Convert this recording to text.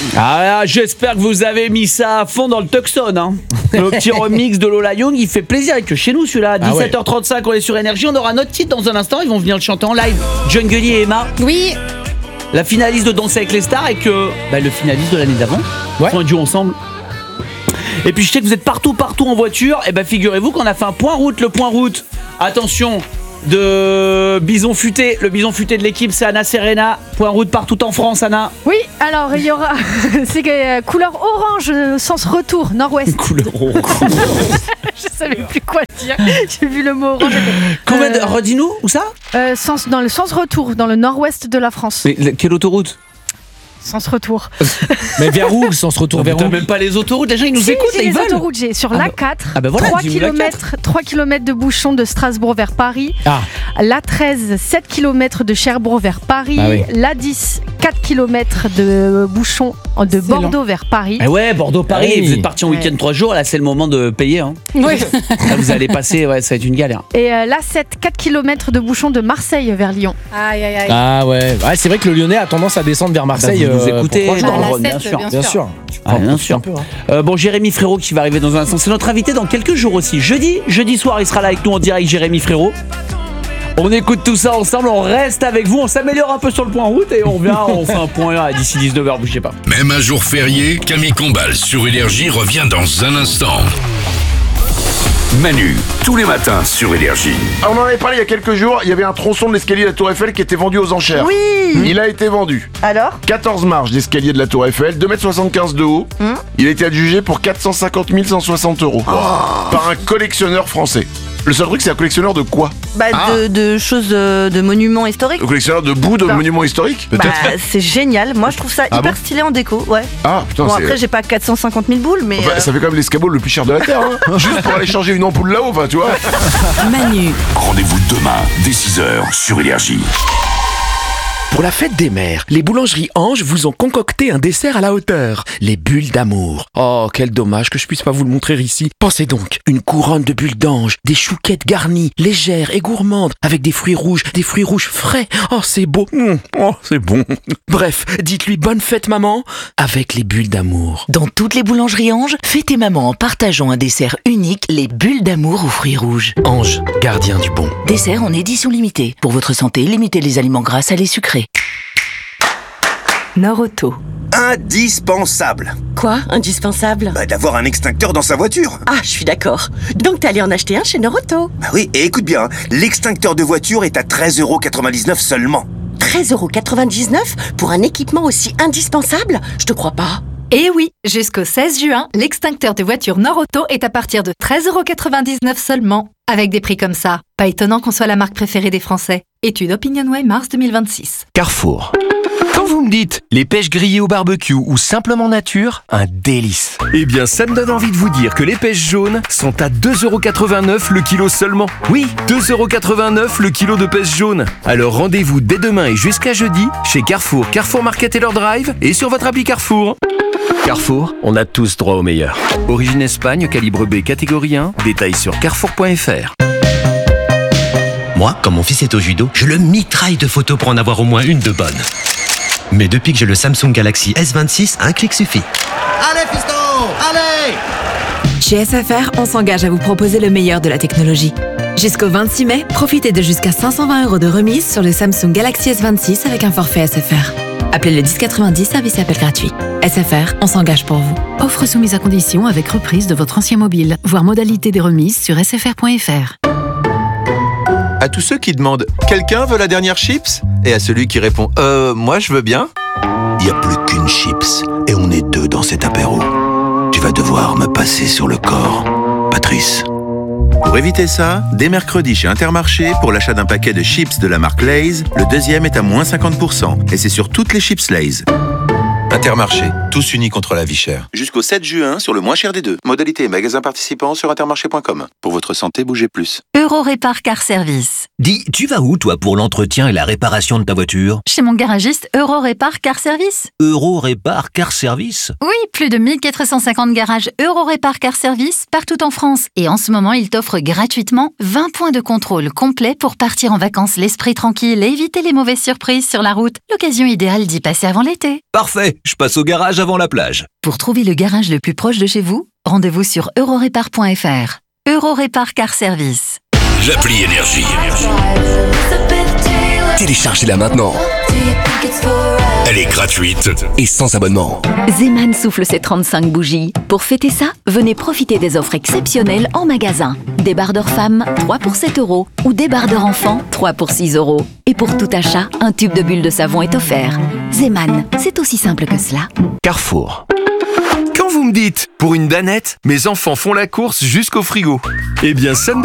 Ah, j'espère que vous avez mis ça à fond dans le Tucson, hein. Le petit remix de Lola Young, il fait plaisir avec chez nous celui-là. 17h35, on est sur Énergie, on aura notre titre dans un instant, ils vont venir le chanter en live. Jungly et Emma. Oui. La finaliste de Danser avec les stars et que le finaliste de l'année d'avant. Ils font un duo ensemble. Et puis je sais que vous êtes partout en voiture. Et figurez-vous qu'on a fait un point route. Le point route, attention, de Bison Futé. Le Bison Futé de l'équipe, c'est Anna Serena. Point route partout en France, Anna. Oui, alors il y aura c'est couleur orange, sens retour, nord-ouest. Couleur orange. Je savais plus quoi dire. J'ai vu le mot orange. Redis-nous, où ça Dans le sens retour, dans le nord-ouest de la France. Mais quelle autoroute? Sens retour. Mais vers où le sens retour? Vers où? Même pas les autoroutes, les gens ils nous écoutent, j'ai ils les veulent. autoroutes, j'ai sur l'A4, 3 km de bouchons de Strasbourg vers Paris, l'A13, 7 km de Cherbourg vers Paris, l'A10, 4 km de bouchons de Bordeaux vers Paris. Ah ouais, Bordeaux-Paris, vous êtes parti en week-end 3 jours, là c'est le moment de payer. Hein. Oui. Là, vous allez passer, ça va être une galère. Et l'A7, 4 km de bouchons de Marseille vers Lyon. Aïe. Ah ouais, c'est vrai que le Lyonnais a tendance à descendre vers Marseille. Vous écoutez, bien sûr. Bien sûr. Bon, Jérémy Frérot qui va arriver dans un instant. C'est notre invité dans quelques jours aussi. Jeudi soir, il sera là avec nous en direct, Jérémy Frérot. On écoute tout ça ensemble, on reste avec vous, on s'améliore un peu sur le point route et on revient, on fait un point là d'ici 19h, bougez pas. Même un jour férié, Camille Combal sur Énergie revient dans un instant. Manu, tous les matins sur Énergie. On en avait parlé il y a quelques jours, il y avait un tronçon de l'escalier de la Tour Eiffel qui était vendu aux enchères. Oui. Il a été vendu. Alors 14 marches d'escalier de la Tour Eiffel, 2,75 m de haut. Il a été adjugé pour 450 160 € par un collectionneur français. Le seul truc, c'est un collectionneur de quoi? De choses, de monuments historiques. Un collectionneur de bouts de monuments historiques? C'est génial. Moi, je trouve ça hyper stylé en déco. Ouais. Ah putain, bon, après, j'ai pas 450 000 boules, mais. Ça fait quand même l'escabeau le plus cher de la Terre. Hein. Juste pour aller changer une ampoule là-haut, tu vois. Manu. Rendez-vous demain, dès 6h sur Énergie. Pour la fête des mères, les boulangeries Ange vous ont concocté un dessert à la hauteur, les bulles d'amour. Oh, quel dommage que je puisse pas vous le montrer ici. Pensez donc, une couronne de bulles d'ange, des chouquettes garnies, légères et gourmandes, avec des fruits rouges frais. Oh, c'est beau. Oh, c'est bon. Bref, dites-lui bonne fête maman, avec les bulles d'amour. Dans toutes les boulangeries Ange, fêtez maman en partageant un dessert unique, les bulles d'amour aux fruits rouges. Ange, gardien du bon. Dessert en édition limitée. Pour votre santé, limitez les aliments gras, salés, sucrés. Norauto. Indispensable. Quoi, indispensable? D'avoir un extincteur dans sa voiture. Ah, je suis d'accord. Donc t'es allé en acheter un chez Norauto. Oui, et écoute bien, l'extincteur de voiture est à 13,99 € seulement. 13,99 € pour un équipement aussi indispensable? Je te crois pas. Et oui, jusqu'au 16 juin, l'extincteur de voiture Norauto est à partir de 13,99 € seulement. Avec des prix comme ça, pas étonnant qu'on soit la marque préférée des Français. Étude OpinionWay mars 2026. Carrefour. Quand vous me dites les pêches grillées au barbecue ou simplement nature, un délice. Eh bien, ça me donne envie de vous dire que les pêches jaunes sont à 2,89 € le kilo seulement. Oui, 2,89 € le kilo de pêches jaunes. Alors rendez-vous dès demain et jusqu'à jeudi chez Carrefour, Carrefour Market et leur drive et sur votre appli Carrefour. Carrefour, on a tous droit au meilleur. Origine Espagne, calibre B, catégorie 1. Détails sur carrefour.fr. Moi, quand mon fils est au judo, je le mitraille de photos pour en avoir au moins une de bonne. Mais depuis que j'ai le Samsung Galaxy S26, un clic suffit. Allez fiston, allez! Chez SFR, on s'engage à vous proposer le meilleur de la technologie. Jusqu'au 26 mai, profitez de jusqu'à 520 € de remise sur le Samsung Galaxy S26 avec un forfait SFR. Appelez le 1090, service et appel gratuit. SFR, on s'engage pour vous. Offre soumise à condition avec reprise de votre ancien mobile. Voir modalité des remises sur sfr.fr. À tous ceux qui demandent « Quelqu'un veut la dernière chips ?» et à celui qui répond « Moi, je veux bien ?» Il n'y a plus qu'une chips et on est deux dans cet apéro. Tu vas devoir me passer sur le corps, Patrice. Pour éviter ça, dès mercredi chez Intermarché, pour l'achat d'un paquet de chips de la marque Lay's, le deuxième est à moins 50%. Et c'est sur toutes les chips Lay's. Intermarché, tous unis contre la vie chère. Jusqu'au 7 juin, sur le moins cher des deux. Modalité et magasins participants sur intermarché.com. Pour votre santé, bougez plus. Eurorépar Car Service. Dis, tu vas où, toi, pour l'entretien et la réparation de ta voiture? Chez mon garagiste Eurorépar Car Service. Eurorépar Car Service? Oui, plus de 1450 garages Eurorépar Car Service partout en France. Et en ce moment, il t'offre gratuitement 20 points de contrôle complet pour partir en vacances l'esprit tranquille et éviter les mauvaises surprises sur la route. L'occasion idéale d'y passer avant l'été. Parfait. je passe au garage avant la plage. Pour trouver le garage le plus proche de chez vous, rendez-vous sur eurorépar.fr. Eurorépar Car Service. L'appli Énergie. Téléchargez-la maintenant. Elle est gratuite et sans abonnement. Zeman souffle ses 35 bougies. Pour fêter ça, venez profiter des offres exceptionnelles en magasin. Débardeur femmes, 3 pour 7 € ou débardeur enfants, 3 pour 6 €. Et pour tout achat, un tube de bulles de savon est offert. Zeman, c'est aussi simple que cela. Carrefour. Quand vous me dites, pour une danette, mes enfants font la course jusqu'au frigo. Eh bien, ça me